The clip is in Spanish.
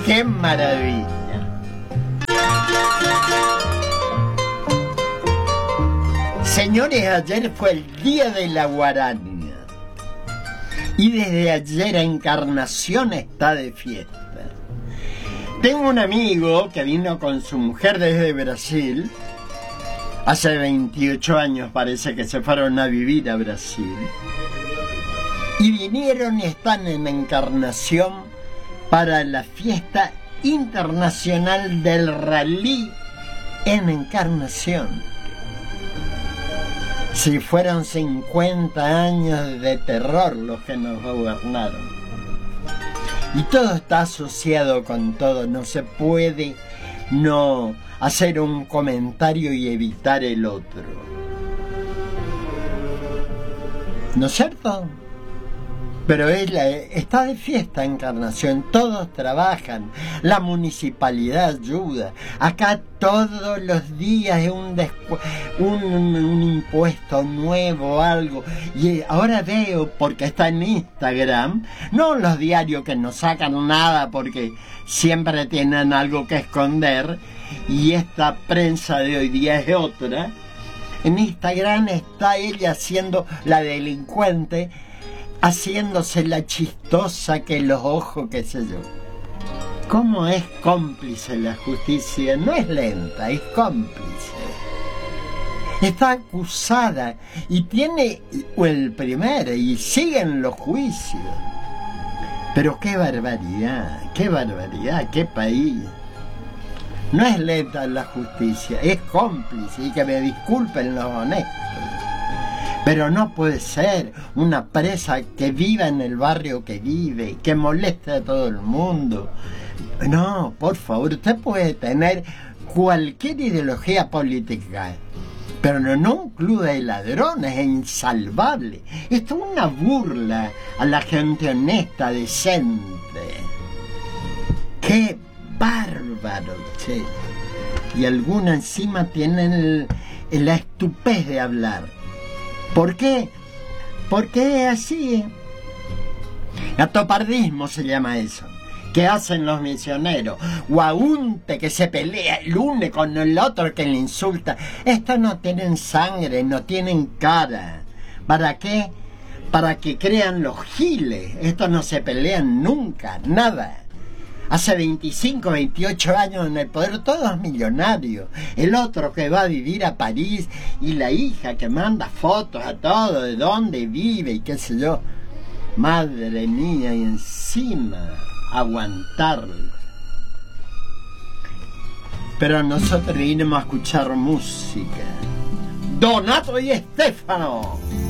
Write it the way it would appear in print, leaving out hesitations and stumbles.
¡Qué maravilla! Señores, ayer fue el día de la guaraña. Y desde ayer Encarnación está de fiesta. Tengo un amigo que vino con su mujer desde Brasil. Hace 28 años parece que se fueron a vivir a Brasil. Y vinieron y están en Encarnación para la fiesta internacional del rally en Encarnación. Si fueron 50 años de terror los que nos gobernaron. Y todo está asociado con todo, no se puede no hacer un comentario y evitar el otro. ¿No es cierto? Pero está de fiesta Encarnación, todos trabajan, la municipalidad ayuda. Acá todos los días es un impuesto nuevo, algo. Y ahora veo, porque está en Instagram, no los diarios que no sacan nada porque siempre tienen algo que esconder, y esta prensa de hoy día es otra. En Instagram está ella haciendo la delincuente, haciéndose la chistosa, que los ojos, qué sé yo. ¿Cómo es cómplice la justicia? No es lenta, es cómplice. Está acusada y tiene el primero y siguen los juicios. Pero qué barbaridad, qué país. No es lenta la justicia, es cómplice, y que me disculpen los honestos. Pero no puede ser una presa que viva en el barrio que vive, que moleste a todo el mundo. No, por favor, usted puede tener cualquier ideología política, pero no un club de ladrones, es insalvable. Esto es una burla a la gente honesta, decente. ¡Qué bárbaro, che! Y algunos encima tienen la estupez de hablar. ¿Por qué? Porque es así. Gatopardismo se llama eso. ¿Qué hacen los misioneros? Guaunte que se pelea el uno con el otro, que le insulta. Estos no tienen sangre, no tienen cara. ¿Para qué? Para que crean los giles. Estos no se pelean nunca, nada. Hace 25, 28 años en el poder, todos millonarios. El otro que va a vivir a París, y la hija que manda fotos a todo, de dónde vive y qué sé yo. Madre mía, y encima aguantarlo. Pero nosotros vinimos a escuchar música. Donato y Estefano.